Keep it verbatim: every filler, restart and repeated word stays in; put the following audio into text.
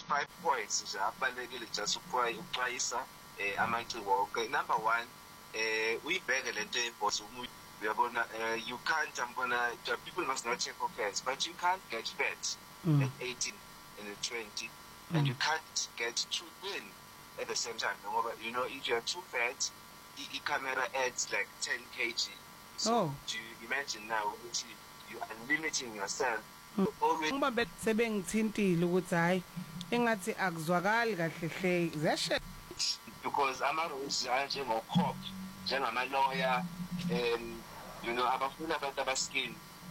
five points nje abalekile just ukuxwayisa eh amaciko okay. Number one, eh uyibheke lento eyibhozi uyabona, you can't ambona people must not take offense, but you can't get fat mm. at eighteen and at twenty mm. and you can't get too thin at the same time. You know, if you're too fat, the camera adds like ten kilograms. So oh. do you imagine now you are limiting yourself? Uma besebengithintile ukuthi hayi engathi akuzwakali kahle hle ziyashe because ama rules anje ngocop njengama lawyer um you know abafuna abantu abaskin